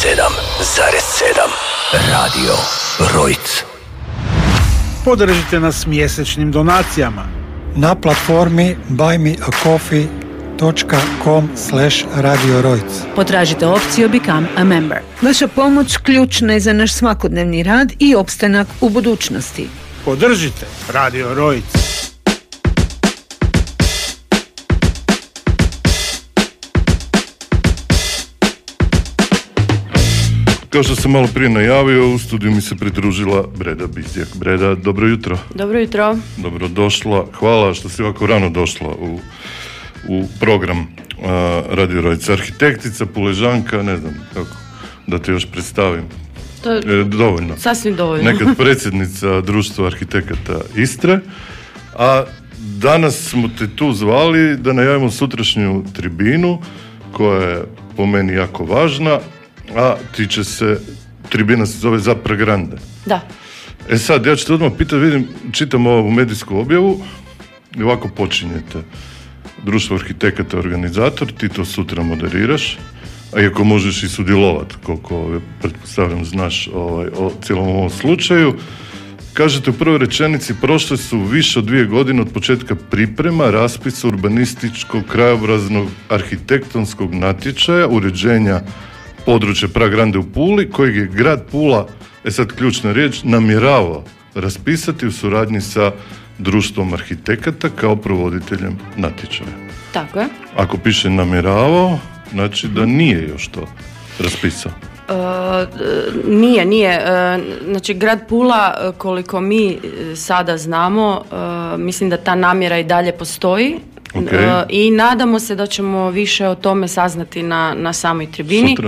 Radio Rojc. Podržite nas mjesečnim donacijama na platformi buymeacoffee.com/Radio Rojc. Potražite opciju Become a Member. Vaša pomoć ključna je za naš svakodnevni rad i opstanak u budućnosti. Podržite Radio Rojc. Kao što sam malo prije najavio, u studiju mi se pridružila Breda Bizjak. Breda, dobro jutro. Dobro jutro. Dobro došla. Hvala što si ovako rano došla u program Radio Rojca. Arhitektica, Puležanka, ne znam kako da te još predstavim. To je dovoljno. Sasvim dovoljno. Nekad predsjednica Društva arhitekata Istre, a danas smo te tu zvali da najavimo sutrašnju tribinu koja je po meni jako važna, a tiče se, tribina se zove Za Pragrande. Da. E sad, ja ću te odmah pitati, vidim, čitam ovu medijsku objavu i ovako počinjete. Društvo arhitekata organizator, ti to sutra moderiraš, a iako možeš i sudjelovati, koliko pretpostavljam znaš o cijelom ovom slučaju. Kažete u prvoj rečenici, prošle su više od 2 godine od početka priprema raspisa urbanističkog krajobraznog arhitektonskog natječaja uređenja područje Pragrande u Puli, kojeg je grad Pula, sad ključna riječ, namjeravao raspisati u suradnji sa Društvom arhitekata kao provoditeljem natječaja. Tako je. Ako piše namjeravao, znači da nije još to raspisao. Nije. Znači, grad Pula, koliko mi sada znamo, mislim da ta namjera i dalje postoji. Okay. I nadamo se da ćemo više o tome saznati na samoj tribini. Sutra.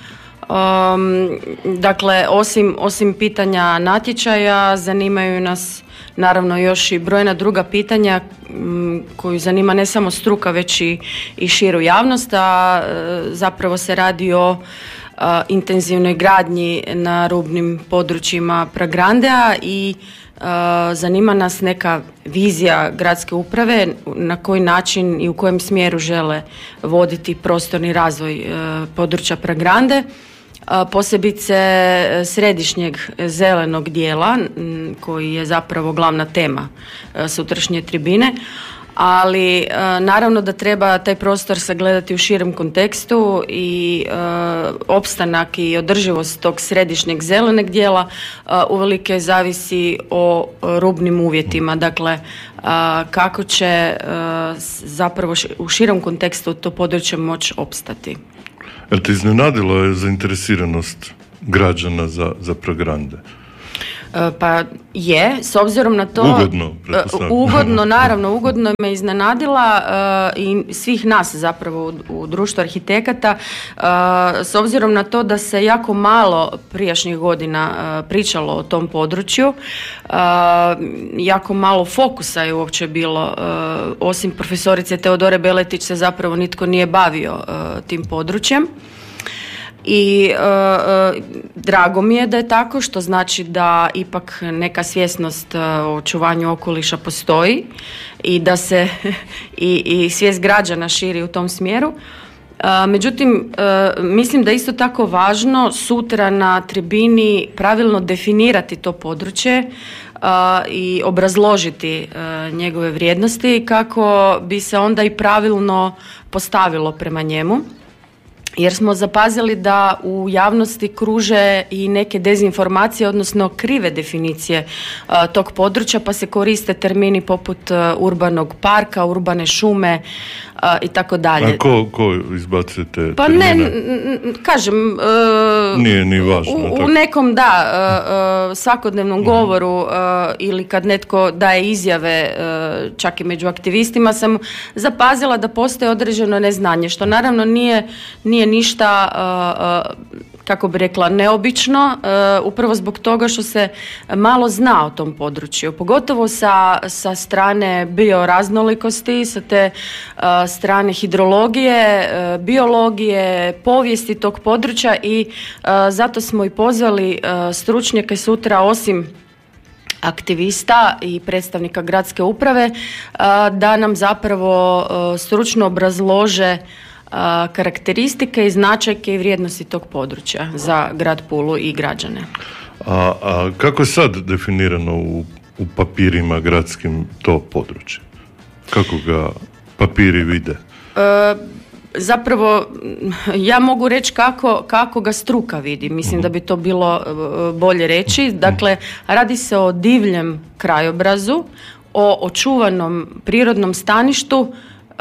Dakle, osim pitanja natječaja, zanimaju nas naravno još i brojna druga pitanja koju zanima ne samo struka, već i širu javnost, a zapravo se radi o intenzivnoj gradnji na rubnim područjima Pragrandea i zanima nas neka vizija gradske uprave na koji način i u kojem smjeru žele voditi prostorni razvoj područja Pragrande, posebice središnjeg zelenog dijela koji je zapravo glavna tema sutrašnje tribine. Ali naravno da treba taj prostor sagledati u širem kontekstu i opstanak i održivost tog središnjeg zelenog dijela uvelike zavisi o rubnim uvjetima. Dakle, kako će zapravo u širem kontekstu to područje moći opstati. Jel te iznenadilo je zainteresiranost građana za Pragrande? Pa je, s obzirom na to... Ugodno me iznenadila i svih nas zapravo u Društvu arhitekata, s obzirom na to da se jako malo prijašnjih godina pričalo o tom području, jako malo fokusa je uopće bilo, osim profesorice Teodore Beletić se zapravo nitko nije bavio tim područjem. I drago mi je da je tako, što znači da ipak neka svjesnost o očuvanju okoliša postoji i da se i svijest građana širi u tom smjeru. Međutim, mislim da je isto tako važno sutra na tribini pravilno definirati to područje i obrazložiti njegove vrijednosti kako bi se onda i pravilno postavilo prema njemu. Jer smo zapazili da u javnosti kruže i neke dezinformacije, odnosno krive definicije tog područja, pa se koriste termini poput urbanog parka, urbane šume i tako dalje. A ko izbacuje te pa termine? Ne, kažem... Nije ni važno. U nekom, svakodnevnom govoru ili kad netko daje izjave, čak i među aktivistima, sam zapazila da postoji određeno neznanje, što naravno nije ništa, kako bi rekla, neobično, upravo zbog toga što se malo zna o tom području, pogotovo sa strane bioraznolikosti, sa te strane hidrologije, biologije, povijesti tog područja i zato smo i pozvali stručnjake sutra, osim aktivista i predstavnika gradske uprave, da nam zapravo stručno obrazlože karakteristike i značajke i vrijednosti tog područja za grad Pulu i građane. A kako je sad definirano u papirima gradskim to područje? Kako ga papiri vide? Zapravo, ja mogu reći kako ga struka vidi. Mislim da bi to bilo bolje reći. Dakle, radi se o divljem krajobrazu, o očuvanom prirodnom staništu,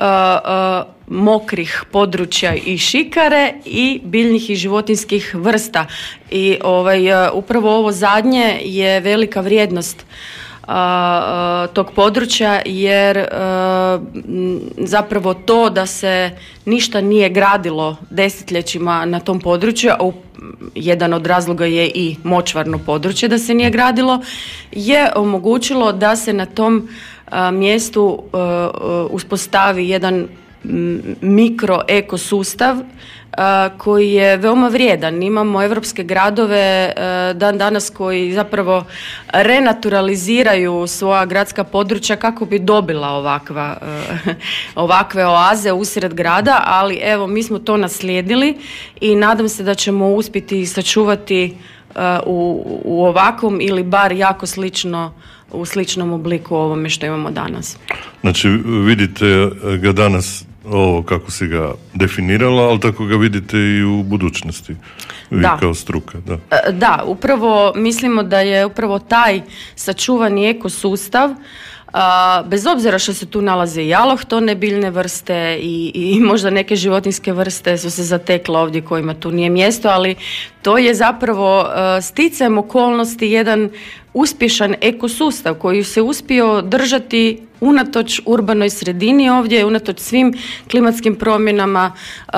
mokrih područja i šikare i biljnih i životinjskih vrsta. I upravo ovo zadnje je velika vrijednost tog područja, jer zapravo to da se ništa nije gradilo desetljećima na tom području, a jedan od razloga je i močvarno područje da se nije gradilo, je omogućilo da se na tom mjestu uspostavi jedan mikroekosustav koji je veoma vrijedan. Imamo evropske gradove dan danas koji zapravo renaturaliziraju svoja gradska područja kako bi dobila ovakve oaze usred grada, ali evo mi smo to naslijedili i nadam se da ćemo uspjeti sačuvati u ovakvom ili bar jako u sličnom obliku ovome što imamo danas. Znači vidite ga danas ovo kako si ga definirala, ali tako ga vidite i u budućnosti, vi kao struka. Da, upravo mislimo da je upravo taj sačuvani ekosustav, bez obzira što se tu nalaze i alohtone biljne vrste i možda neke životinjske vrste su se zatekle ovdje kojima tu nije mjesto, ali to je zapravo sticajem okolnosti jedan uspješan ekosustav koji se uspio držati unatoč urbanoj sredini ovdje, unatoč svim klimatskim promjenama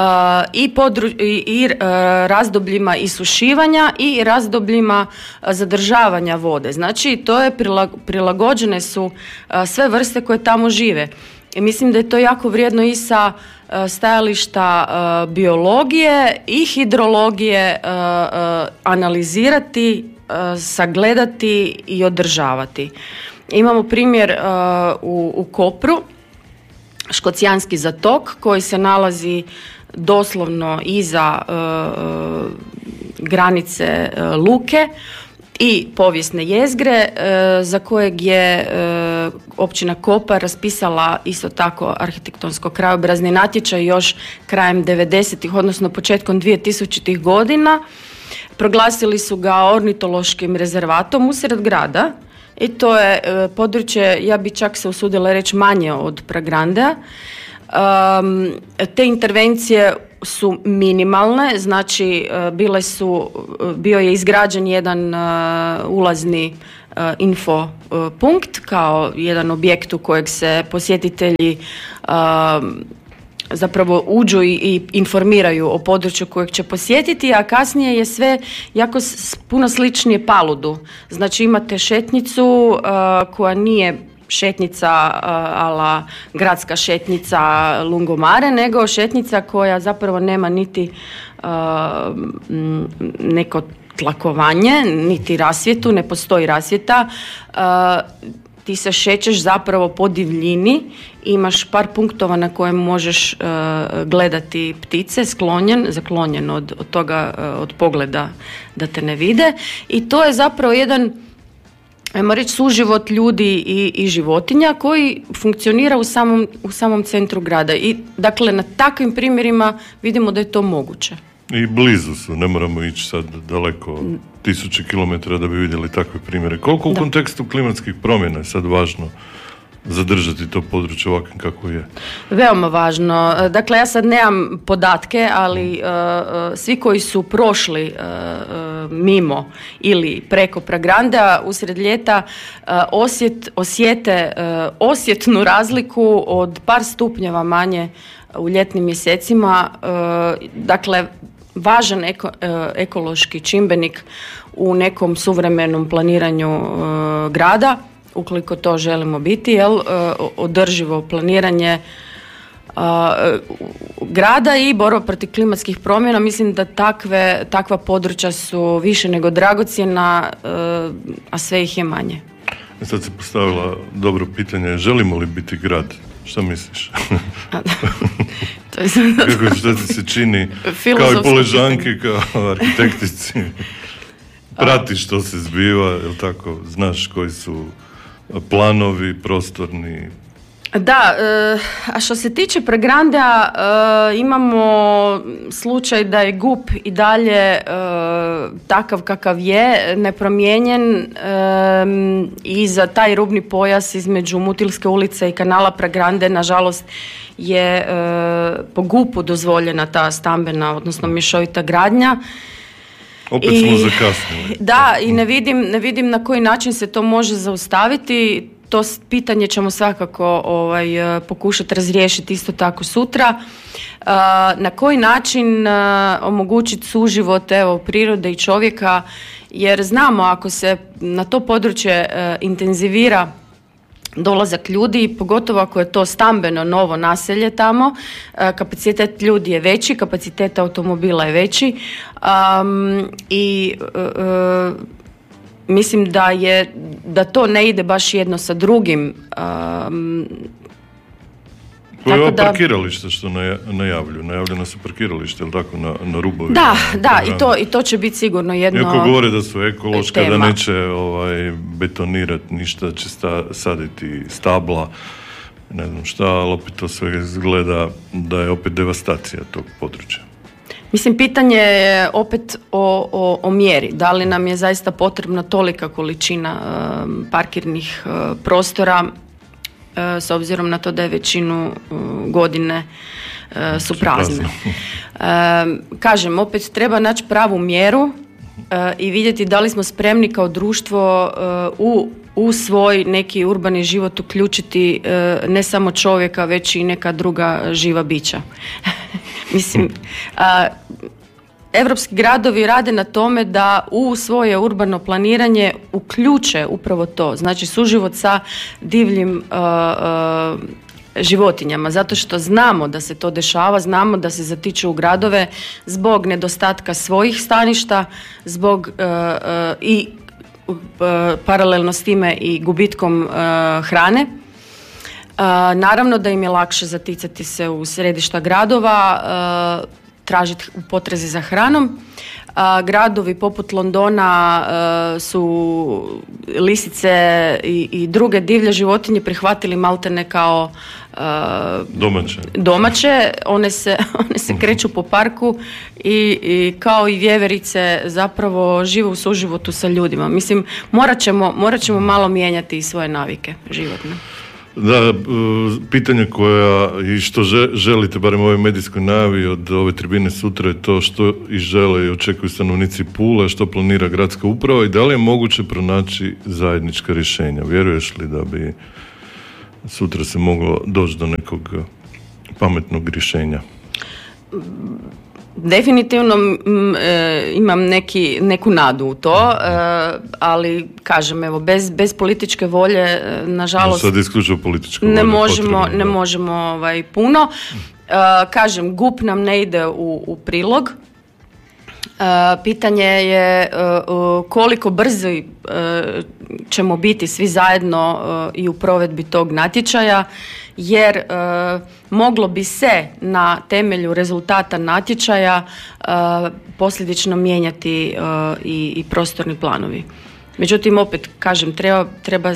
i razdobljima isušivanja i razdobljima zadržavanja vode. Znači, to je prilagođene su sve vrste koje tamo žive. I mislim da je to jako vrijedno i sa stajališta biologije i hidrologije analizirati, sagledati i održavati. Imamo primjer u Kopru, Škocijanski zatok, koji se nalazi doslovno iza granice luke i povijesne jezgre, za kojeg je općina Kopar raspisala isto tako arhitektonsko-krajobrazni natječaj još krajem 90-ih, odnosno početkom 2000-ih godina. Proglasili su ga ornitološkim rezervatom usred grada i to je područje, ja bi čak se usudila reći, manje od Pragrandea. Te intervencije su minimalne, znači bio je izgrađen jedan ulazni info punkt kao jedan objekt u kojeg se posjetitelji zapravo uđu i informiraju o području kojeg će posjetiti, a kasnije je sve jako puno sličnije paludu. Znači imate šetnicu koja nije šetnica ala gradska šetnica Lungomare, nego šetnica koja zapravo nema niti neko tlakovanje, niti rasvjetu, ne postoji rasvjeta. Ti se šećeš zapravo po divljini, imaš par punktova na kojem možeš gledati ptice, zaklonjen od toga, od pogleda da te ne vide, i to je zapravo jedan, ajmo reći, suživot ljudi i životinja koji funkcionira u samom centru grada. I dakle na takvim primjerima vidimo da je to moguće. I blizu su, ne moramo ići sad daleko, 1000 kilometara da bi vidjeli takve primjere. Koliko u kontekstu klimatskih promjena je sad važno zadržati to područje ovakvim kako je? Veoma važno. Dakle, ja sad nemam podatke, ali svi koji su prošli mimo ili preko Pragrandea usred ljeta osjete osjetnu razliku od par stupnjeva manje u ljetnim mjesecima. Dakle, važan ekološki čimbenik u nekom suvremenom planiranju grada, ukoliko to želimo biti, održivo planiranje grada i borba protiv klimatskih promjena. Mislim da takva područja su više nego dragocjena, a sve ih je manje. Sad se postavila dobro pitanje, želimo li biti grad Šta misliš? To je Kako, što ti se čini kao i Poležanki, kao arhitektici? Pratiš što se zbiva, jel tako? Znaš koji su planovi, prostorni? Da, a što se tiče Pregrandea, imamo slučaj da je GUP i dalje takav kakav je, nepromijenjen, i za taj rubni pojas između Mutilske ulice i kanala Pregrande, nažalost, je po GUP-u dozvoljena ta stambena, odnosno mješovita gradnja. Opet smo zakasnili. Da, i ne vidim na koji način se to može zaustaviti. To pitanje ćemo svakako pokušati razriješiti isto tako sutra. Na koji način omogućiti suživot prirode i čovjeka, jer znamo ako se na to područje intenzivira dolazak ljudi, pogotovo ako je to stambeno novo naselje tamo, kapacitet ljudi je veći, kapacitet automobila je veći, i mislim da to ne ide baš jedno sa drugim. Ovo je parkiralište što najavljeno su parkiralište, ili tako, na rubovi? Da, i to će biti sigurno jedno iako govore da su ekološka, tema. Da neće betonirati ništa, će saditi stabla, ne znam šta, ali opet to sve izgleda da je opet devastacija tog područja. Mislim, pitanje je opet o mjeri. Da li nam je zaista potrebna tolika količina parkirnih prostora, s obzirom na to da je većinu godine su prazne. Kažem, opet treba naći pravu mjeru i vidjeti da li smo spremni kao društvo u svoj neki urbani život uključiti ne samo čovjeka, već i neka druga živa bića. Mislim, evropski gradovi rade na tome da u svoje urbano planiranje uključe upravo to, znači suživot sa divljim životinjama, zato što znamo da se to dešava, znamo da se zatiču u gradove zbog nedostatka svojih staništa, zbog i paralelno s time i gubitkom hrane. Naravno da im je lakše zaticati se u središta gradova, tražiti u potrazi za hranom. Gradovi poput Londona su lisice i druge divlje životinje prihvatili maltene kao domaće. One se kreću po parku i kao i vjeverice zapravo žive u suživotu sa ljudima. Mislim, morat ćemo malo mijenjati i svoje navike životne. Da, pitanje koja i što želite, barem u ovoj medijskoj najavi od ove tribine sutra, je to što i žele i očekuju stanovnici Pule, što planira gradska uprava i da li je moguće pronaći zajednička rješenja. Vjeruješ li da bi sutra se moglo doći do nekog pametnog rješenja? Definitivno imam neku nadu u to, ali kažem, evo, bez političke volje, nažalost, sad isključivo politička volja ne možemo puno. Kažem, GUP nam ne ide u prilog. Pitanje je koliko brzo ćemo biti svi zajedno i u provedbi tog natječaja, jer moglo bi se na temelju rezultata natječaja posljedično mijenjati i prostorni planovi. Međutim, opet kažem, treba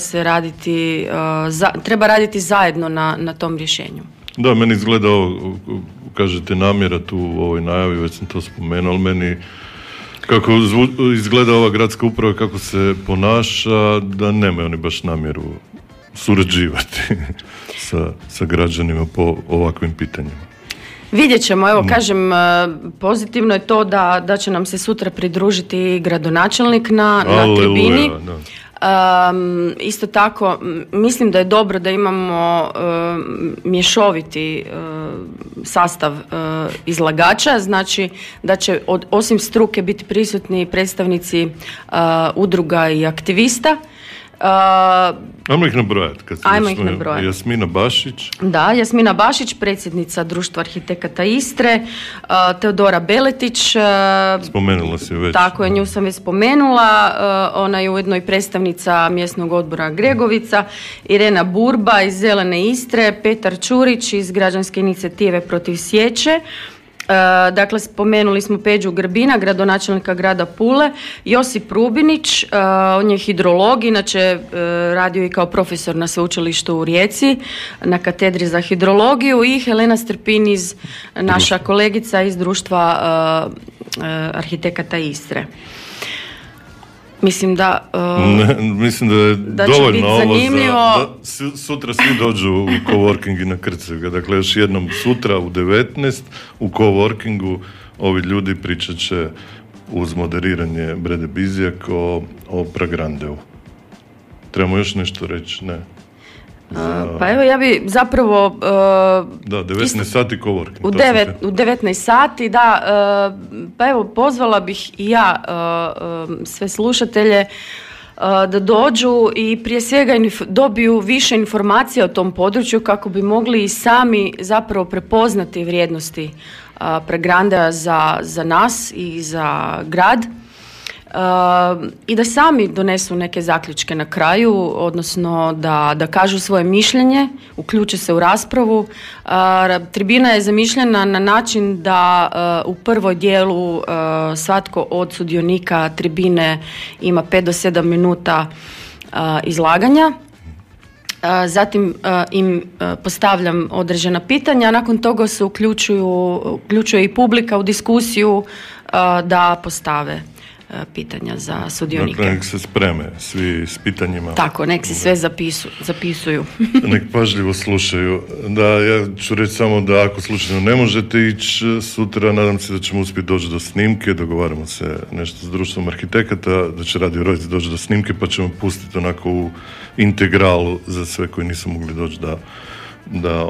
raditi zajedno na tom rješenju. Da, meni izgleda ovo, kažete, namjera tu u ovoj najavi, već sam to spomenuo, ali meni kako izgleda ova gradska uprava, kako se ponaša, da nemaju oni baš namjeru surađivati sa građanima po ovakvim pitanjima. Vidjet ćemo, evo kažem, pozitivno je to da će nam se sutra pridružiti gradonačelnik na tribini. Isto tako, mislim da je dobro da imamo mješoviti sastav izlagača, znači da će osim struke biti prisutni predstavnici udruga i aktivista. Ajmo ih nabrojati. Ajmo ih nabrojati. Jasmina Bašić. Da, Jasmina Bašić, predsjednica Društva arhitekata Istre, Teodora Beletić. Spomenula si već. Tako je, nju sam već spomenula. Ona je ujedno i predstavnica mjesnog odbora Gregovica. Irena Burba iz Zelene Istre, Petar Čurić iz Građanske inicijative protiv sječe. Dakle, spomenuli smo Peđu Grbina, gradonačelnika grada Pule, Josip Rubinić, on je hidrolog, inače radio i kao profesor na sveučilištu u Rijeci, na katedri za hidrologiju, i Helena Strpiniz, naša kolegica iz Društva arhitekata Istre. Mislim da mislim da je da dovoljno ovo zanimljivo. da sutra svi dođu u coworking i na Krcevga. Dakle, još jednom sutra u 19 u coworkingu ovi ljudi pričat će uz moderiranje Brede Bizjak o Pragrandeu. Trebamo još nešto reći? Ne. Pa evo, ja bi zapravo... Da, 19 sati coworking. U 19 sati, da. Pa evo, pozvala bih i ja sve slušatelje da dođu i prije svega dobiju više informacija o tom području kako bi mogli i sami zapravo prepoznati vrijednosti Pragrandea za nas i za grad. I da sami donesu neke zaključke na kraju, odnosno da kažu svoje mišljenje, uključe se u raspravu. Tribina je zamišljena na način da u prvoj dijelu svatko od sudionika tribine ima 5 do 7 minuta izlaganja. Zatim im postavljam određena pitanja, a nakon toga se uključuje i publika u diskusiju da postave pitanja za sudionike. Dakle, nek se spreme svi s pitanjima. Tako, nek se sve zapisuju. Nek pažljivo slušaju. Da, ja ću reći samo da ako slučajno ne možete ići sutra, nadam se da ćemo uspjeti doći do snimke, dogovaramo se nešto s Društvom arhitekata, da će Radio Rojc doći do snimke, pa ćemo pustiti onako u integralu za sve koji nisu mogli doći da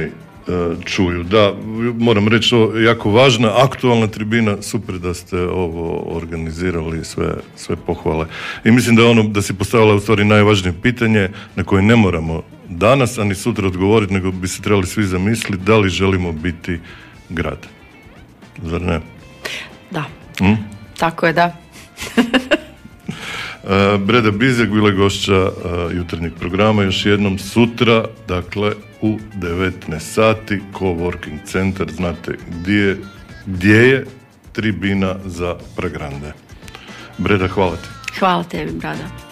čuju. Da, moram reći, jako važna, aktualna tribina, super da ste ovo organizirali, sve pohvale. I mislim da da si postavila u stvari najvažnije pitanje na koje ne moramo danas, a ni sutra odgovoriti, nego bi se trebali svi zamisliti da li želimo biti grad. Zar ne? Da. Tako je, da. Breda Bizjak bila je gošća jutarnjeg programa, još jednom sutra, dakle u 19 sati, coworking centar, znate gdje je tribina za Pragrande. Breda, hvala ti. Hvala tebi, Brada.